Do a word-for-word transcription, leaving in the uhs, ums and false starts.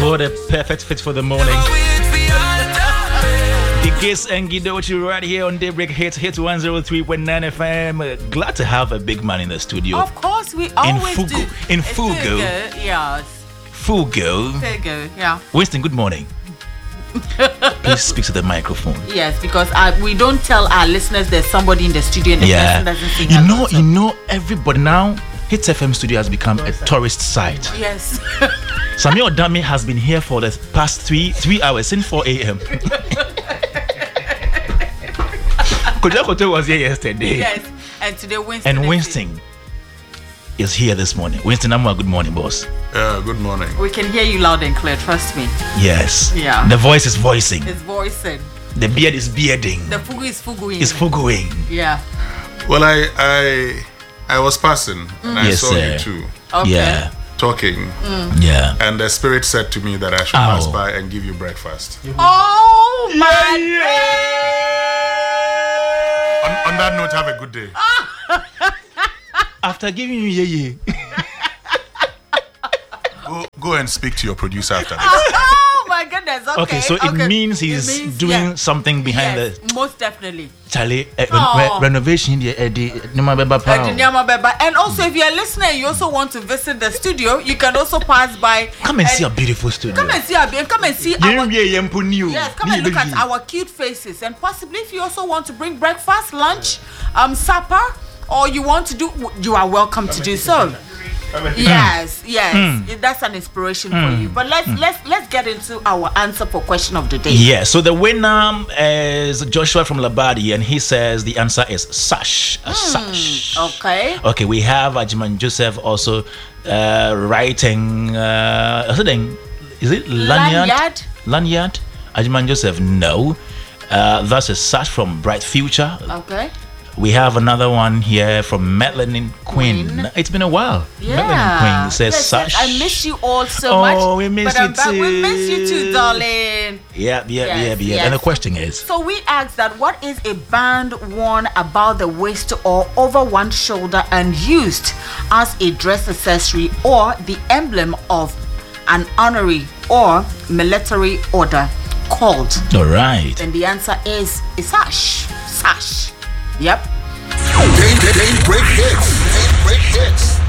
What a perfect fit for the morning. Gigs and Gidochi right here on Daybreak Hits, Hits one oh three point nine F M. Uh, glad to have a big man in the studio. Of course, we always in Fugu. do. In It's Fugu. Fugu, yes. Fugu. Fugu, yeah. Winston, good morning. Please speak to the microphone. Yes, because uh, we don't tell our listeners there's somebody in the studio and the Yeah. person doesn't sing. You know, you know, everybody now, Hits F M studio has become a tourist site. Yes. Samuel Dami has been here for the past three three hours since four a.m. Kojakoto was here yesterday. Yes, and today Winston. And Winston is here this morning. Winston Amwa, good morning, boss. Yeah, good morning. We can hear you loud and clear, trust me. Yes. Yeah. The voice is voicing. It's voicing. The beard is bearding. The fugu is fuguing. It's fuguing. Yeah. Well, I I I was passing and I Yes, saw sir. you too Okay. Yeah. talking, Yeah. and the spirit said to me that I should Ow. pass by and give you breakfast. Oh my On, on that note, have a good day. After giving you yeah yeah. Go go and speak to your producer after this. Oh my goodness. Okay. Okay, so it okay. means he's It means, doing yeah. something behind Yes, the most definitely. Charlie uh, Oh. re- renovation. The uh, the Nima Beba Uh, the Pound. Nyama Beba. And also, if you're listening, you also want to visit the studio, you can also pass by. Come and see a beautiful studio. Come and see our come and see Yeah, our yeah, yeah, put new. yes, come and look at our cute faces, and possibly if you also want to bring breakfast, lunch, um, supper, or you want to do, you are welcome to do so. Yes, yes, that's an inspiration for you. But let's let's let's get into our answer for question of the day. Yeah, so the winner is Joshua from Labadi, and he says the answer is sash. A sash. Okay. Okay, we have Ajiman Joseph also uh, writing. Uh, is it, is it lanyard? Lanyard? Lanyard? Ajiman Joseph, no. Uh, that's a sash from Bright Future. Okay. We have another one here from Madeline Quinn. Quinn. It's been a while. Yeah. Madeline Quinn says Yes, sash. yes, I miss you all so Oh, much. we miss but you I'm back. We miss you too. too, darling. Yeah, yeah, Yes, yeah, yeah. yes. And the question is, So we asked that what is a band worn about the waist or over one shoulder and used as a dress accessory or the emblem of an honorary or military order called? all right. And the answer is a sash. Sash. Yep. Daybreak Hits. Daybreak Hits.